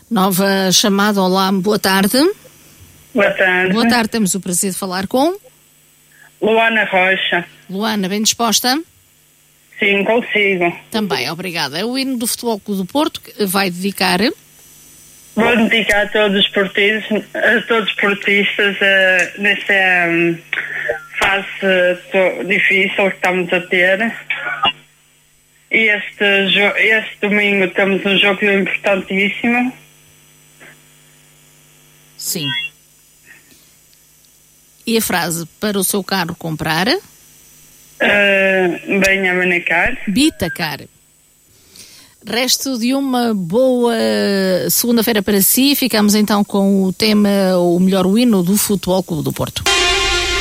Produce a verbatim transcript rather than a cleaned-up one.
Nova chamada, olá, boa tarde. Boa tarde. Boa tarde, temos o prazer de falar com Luana Rocha. Luana, bem disposta? Sim, consigo. Também, obrigada. É o hino do Futebol Clube do Porto que vai dedicar. Vou dedicar a todos os portistas, a todos os portistas uh, nesta um, fase uh, difícil que estamos a ter. E este, este domingo temos um jogo importantíssimo. Sim. E a frase para o seu carro comprar? Uh, venha Benacar. Bitacar. Resto de uma boa segunda-feira para si. Ficamos então com o tema, o melhor hino do Futebol Clube do Porto.